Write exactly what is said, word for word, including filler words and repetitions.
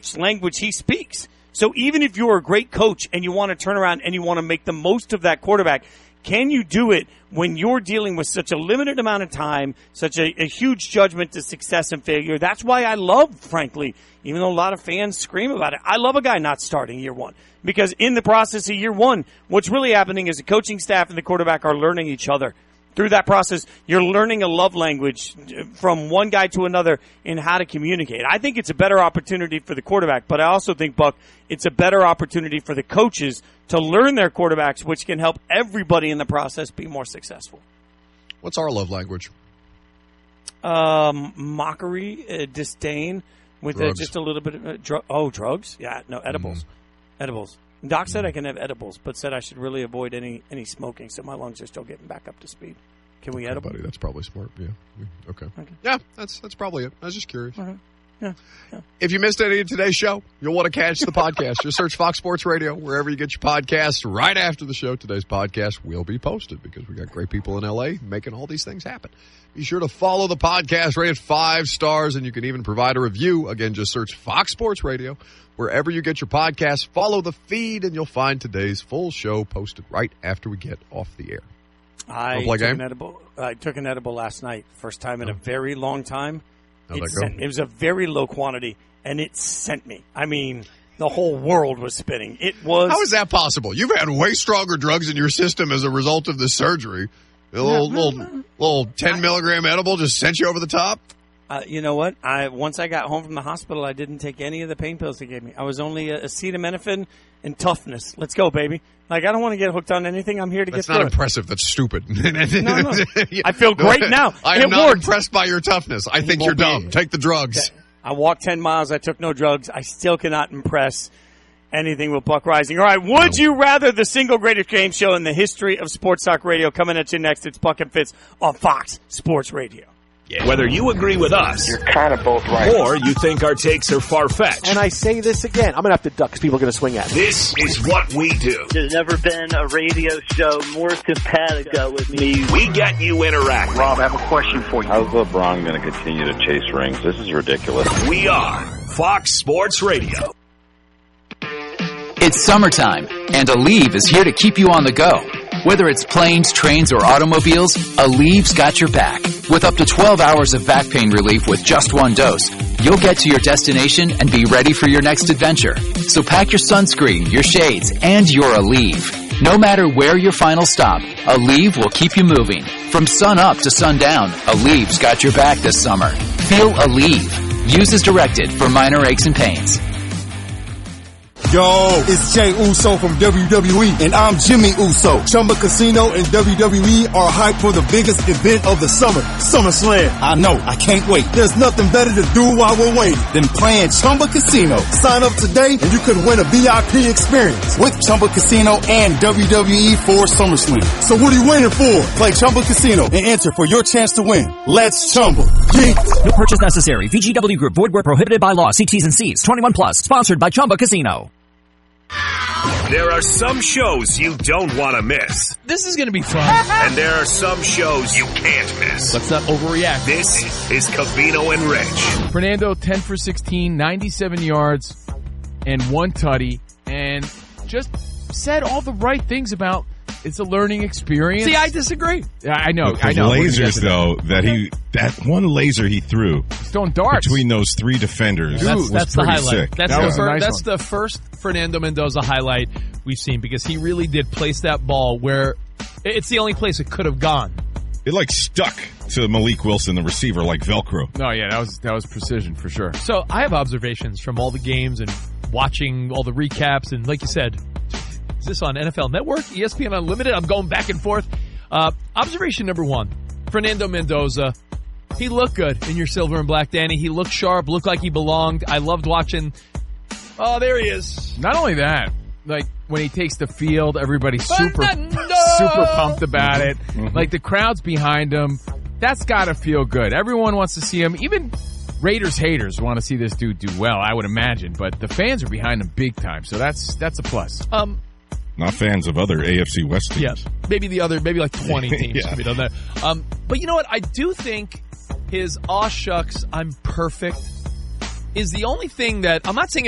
language he speaks. So even if you're a great coach and you want to turn around and you want to make the most of that quarterback, can you do it when you're dealing with such a limited amount of time, such a, a huge judgment to success and failure? That's why I love, frankly, even though a lot of fans scream about it, I love a guy not starting year one. Because in the process of year one, what's really happening is the coaching staff and the quarterback are learning each other. Through that process, you're learning a love language from one guy to another in how to communicate. I think it's a better opportunity for the quarterback, but I also think, Buck, it's a better opportunity for the coaches to learn their quarterbacks, which can help everybody in the process be more successful. What's our love language? Um, mockery, uh, disdain, with uh, just a little bit of uh, dr- oh, drugs? Yeah, no, edibles. Mm. Edibles. Doc said I can have edibles, but said I should really avoid any, any smoking, so my lungs are still getting back up to speed. Can we okay, edible? Buddy, that's probably smart. Yeah. Okay. okay. Yeah, that's that's probably it. I was just curious. Okay. Yeah. yeah. If you missed any of today's show, you'll want to catch the podcast. Just search Fox Sports Radio wherever you get your podcasts. Right after the show, today's podcast will be posted because we got great people in L A making all these things happen. Be sure to follow the podcast, rate it five stars, and you can even provide a review. Again, just search Fox Sports Radio wherever you get your podcasts. Follow the feed, and you'll find today's full show posted right after we get off the air. I took, an edible, I took an edible last night, first time in oh. a very long time. How'd it, that go? Sent, it was a very low quantity, and it sent me. I mean, the whole world was spinning. It was. How is that possible? You've had way stronger drugs in your system as a result of the surgery. A little, no, little, no, no. little ten milligram edible just sent you over the top. Uh, you know what? I once I got home from the hospital, I didn't take any of the pain pills they gave me. I was only a acetaminophen and toughness. Let's go, baby. Like, I don't want to get hooked on anything. I'm here to That's get through That's not impressive. That's stupid. no, no. I feel great now. I am it not worked. impressed by your toughness. I think you're dumb. Take the drugs. I walked ten miles. I took no drugs. I still cannot impress anything with Buck Rising. All right, would you rather, the single greatest game show in the history of Sports Talk Radio, coming at you next. It's Buck and Fitz on Fox Sports Radio. Yeah. Whether you agree with us, you're kind of both right, or you think our takes are far-fetched. And I say this again, I'm going to have to duck because people are going to swing at me. This is what we do. There's never been a radio show more simpatico with me. We get you interacting. Rob, I have a question for you. How's LeBron going to continue to chase rings? This is ridiculous. We are Fox Sports Radio. It's summertime, and Aleve is here to keep you on the go. Whether it's planes, trains, or automobiles, Aleve's got your back. With up to twelve hours of back pain relief with just one dose, you'll get to your destination and be ready for your next adventure. So pack your sunscreen, your shades, and your Aleve. No matter where your final stop, Aleve will keep you moving. From sun up to sundown, Aleve's got your back this summer. Feel Aleve. Use as directed for minor aches and pains. Yo, it's Jay Uso from W W E, and I'm Jimmy Uso. Chumba Casino and W W E are hyped for the biggest event of the summer, SummerSlam. I know, I can't wait. There's nothing better to do while we're waiting than playing Chumba Casino. Sign up today and you could win a V I P experience with Chumba Casino and W W E for SummerSlam. So what are you waiting for? Play Chumba Casino and enter for your chance to win. Let's Chumba. Yeah. No purchase necessary. V G W Group. Void where prohibited by law. See T's and C's. twenty-one plus. Sponsored by Chumba Casino. There are some shows you don't want to miss. This is going to be fun. And there are some shows you can't miss. Let's not overreact. This is Covino and Rich. Fernando, ten for sixteen, ninety-seven yards, and one tutty, and just said all the right things about it's a learning experience. See, I disagree. I know, Look, I know. Lasers, though, that he that one laser he threw throwing darts between those three defenders Dude, was that's pretty the highlight. sick. That's, that the, was fir- a nice that's one. the first Fernando Mendoza highlight we've seen because he really did place that ball where it's the only place it could have gone. It like stuck to Malik Wilson, the receiver, like Velcro. Oh yeah, that was that was precision for sure. So I have observations from all the games and watching all the recaps, and like you said, is this on N F L Network, E S P N Unlimited? I'm going back and forth. Uh, observation number one, Fernando Mendoza. He looked good in your silver and black, Danny. He looked sharp, looked like he belonged. I loved watching. Oh, there he is. Not only that, like when he takes the field, everybody's super, Fernando! super pumped about it. Mm-hmm. Like the crowd's behind him. That's got to feel good. Everyone wants to see him. Even Raiders haters want to see this dude do well, I would imagine. But the fans are behind him big time, so that's that's a plus. Um, Not fans of other A F C West teams. Yeah, maybe the other, maybe like twenty teams. yeah. Maybe there. Um, but you know what? I do think his aw shucks, I'm perfect is the only thing that I'm not saying it's